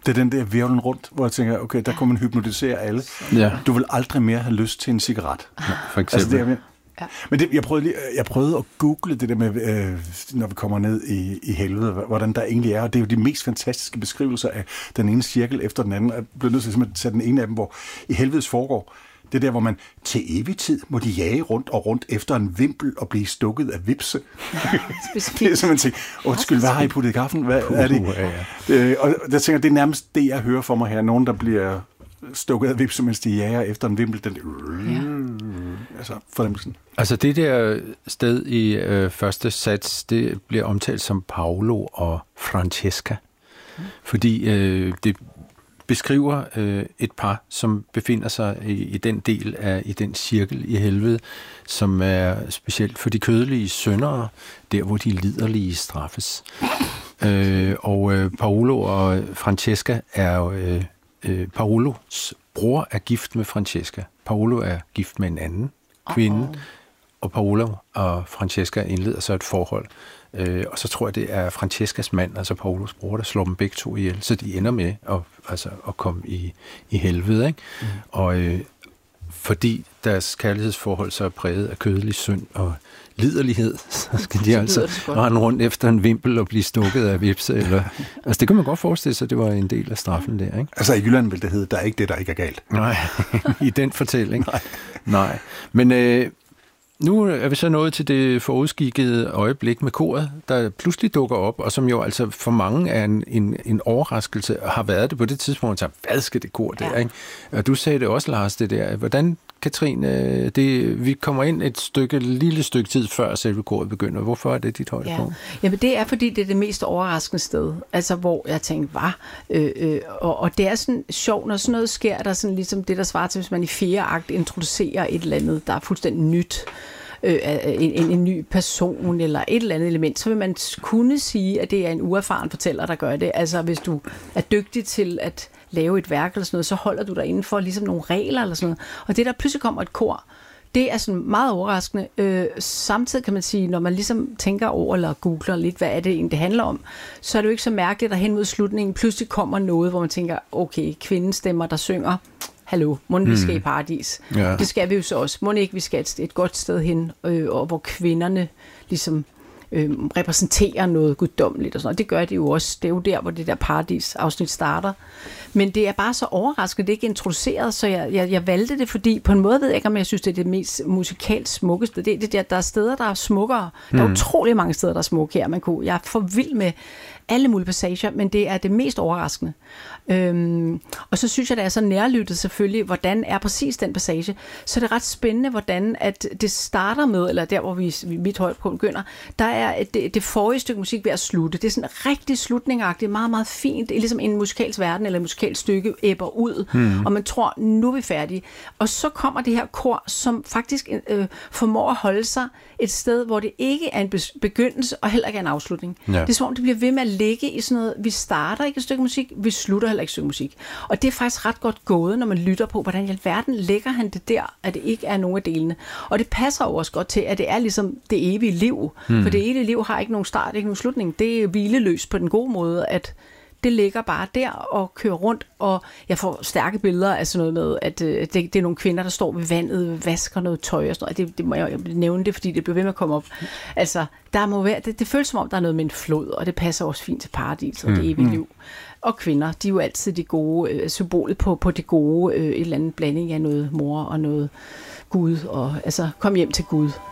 Det er den der virvlen rundt, hvor jeg tænker, okay, der kunne man hypnotisere alle. Ja. Du vil aldrig mere have lyst til en cigaret. For eksempel. Altså, men jeg prøvede at google det der med, når vi kommer ned i helvede, hvordan der egentlig er, og det er jo de mest fantastiske beskrivelser af den ene cirkel efter den anden. Jeg blev nødt til at tage den ene af dem, hvor i helvedes foregår. Det er der, hvor man til evig tid må de jage rundt og rundt efter en vimpel og blive stukket af vipse. Det er simpelthen ting. Undskyld, hvad har I puttet i kaffen? Hvad er det? Og jeg tænker, det er nærmest det, jeg hører for mig her. Nogen, der bliver stukket af vipse, mens de jager efter en vimpel. Altså, fornemmelsen. Altså det der sted i første sats, det bliver omtalt som Paolo og Francesca. Fordi det beskriver et par, som befinder sig i den del i den cirkel i helvede, som er specielt for de kødelige syndere, der hvor de liderlige straffes. Og Paolo og Francesca er jo Paolos bror er gift med Francesca. Paolo er gift med en anden kvinde, og Paolo og Francesca indleder så et forhold. Og så tror jeg, det er Francescas mand, altså Paolos bror, der slår dem begge to ihjel, så de ender med at komme i helvede. Ikke? Og fordi deres kærlighedsforhold så er præget af kødelig synd og liderlighed, så skal de altså rende rundt efter en vimpel og blive stukket af vipse. Eller, altså det kan man godt forestille sig, det var en del af straffen der. Ikke? Altså i Jylland vil det hedde, der er ikke det, der ikke er galt. Nej, i den fortælling. Nej. Men nu er vi så nået til det forudskikkede øjeblik med koret, der pludselig dukker op, og som jo altså for mange er en overraskelse, har været det på det tidspunkt, så hvad skal det kor der, ikke? Og du sagde det også, Lars, det der. Hvordan, Katrine, vi kommer ind et lille stykke tid før selve koret begynder. Hvorfor er det dit højdepunkt? Jamen det er, fordi det er det mest overraskende sted, altså hvor jeg tænkte, og det er sådan sjovt, når sådan noget sker, der sådan ligesom det, der svarer til, hvis man i 4. akt introducerer et eller andet, der er fuldstændig nyt, en ny person eller et eller andet element, så vil man kunne sige, at det er en uerfaren fortæller, der gør det. Altså hvis du er dygtig til at lave et værk eller sådan noget, så holder du dig inden for ligesom nogle regler eller sådan noget. Og det, der pludselig kommer et kor, det er sådan meget overraskende. Samtidig kan man sige, når man ligesom tænker over eller googler lidt, hvad er det egentlig, det handler om, så er det jo ikke så mærkeligt, at hen mod slutningen pludselig kommer noget, hvor man tænker, okay, kvindestemmer, der synger, hallo, må vi skal i paradis. Ja. Det skal vi jo så også. Må ikke vi skal et godt sted hen, og hvor kvinderne ligesom repræsenterer noget guddommeligt og sådan noget. Det gør det jo også. Det er jo der, hvor det der paradis-afsnit starter. Men det er bare så overraskende, det er ikke introduceret, så jeg valgte det, fordi på en måde ved jeg ikke, om jeg synes, det er det mest musikalt smukkeste. Der er steder, der er smukkere. Der er utrolig mange steder, der er smukke her. Jeg er for vild med alle mulige passager, men det er det mest overraskende. Og så synes jeg, det er så nærlyttet selvfølgelig, hvordan er præcis den passage. Så det er ret spændende, hvordan at det starter med, eller der, hvor mit højdepunkt begynder, der er det forrige stykke musik ved at slutte. Det er sådan rigtig slutningagtigt, meget, meget fint. Det er ligesom en musikalsk verden, eller en musikalsk stykke æbber ud, og man tror, nu er vi færdige. Og så kommer det her kor, som faktisk formår at holde sig et sted, hvor det ikke er en begyndelse, og heller ikke er en afslutning. Ja. Det er som om, det bliver ved med at ligge i sådan noget, vi starter ikke et stykke musik, vi slutter heller ikke et stykke musik. Og det er faktisk ret godt gået, når man lytter på, hvordan i alverden lægger han det der, at det ikke er nogen af delene. Og det passer jo også godt til, at det er ligesom det evige liv. For det evige liv har ikke nogen start, ikke nogen slutning. Det er hvileløst på den gode måde, at det ligger bare der og kører rundt, og jeg får stærke billeder af sådan noget med, at det er nogle kvinder, der står ved vandet, vasker noget tøj og sådan noget. Det må jeg nævne det, fordi det bliver ved med at komme op. Altså, der må være, det føles som om, der er noget med en flod, og det passer også fint til paradis og det evige liv. Og kvinder, de er jo altid de gode, symbolet på det gode, et eller andet blanding af noget mor og noget Gud, og altså kom hjem til Gud.